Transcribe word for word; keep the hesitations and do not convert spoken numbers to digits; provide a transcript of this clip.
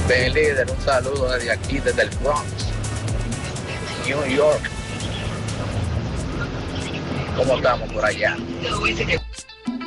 Ben líder, un saludo desde aquí, desde el Bronx, New York. ¿Cómo estamos por allá?